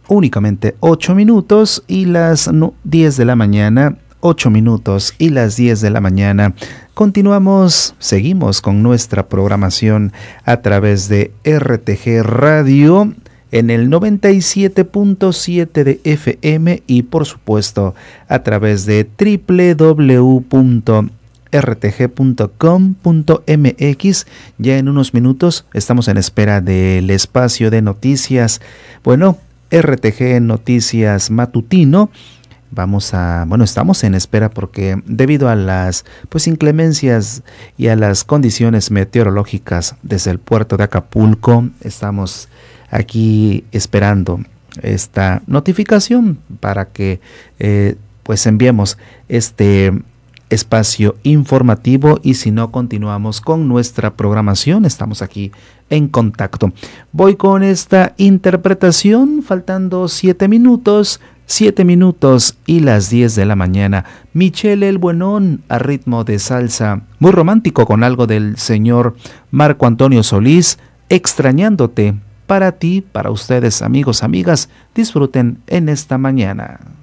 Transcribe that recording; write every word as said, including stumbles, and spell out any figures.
únicamente ocho minutos y las diez de la mañana, ocho minutos y las diez de la mañana. Continuamos, seguimos con nuestra programación a través de R T G Radio en el noventa y siete punto siete de F M y por supuesto a través de doble u doble u doble u punto r t g punto com punto m x. Ya en unos minutos estamos en espera del espacio de noticias. Bueno, R T G Noticias Matutino. Vamos a, bueno, estamos en espera porque debido a las pues inclemencias y a las condiciones meteorológicas desde el puerto de Acapulco, estamos aquí esperando esta notificación para que eh, pues enviemos este espacio informativo, y si no, continuamos con nuestra programación. Estamos aquí en contacto. Voy con esta interpretación, faltando siete minutos, siete minutos y las diez de la mañana. Michelle el Buenón a ritmo de salsa, muy romántico, con algo del señor Marco Antonio Solís, Extrañándote. Para ti, para ustedes, amigos, amigas, disfruten en esta mañana.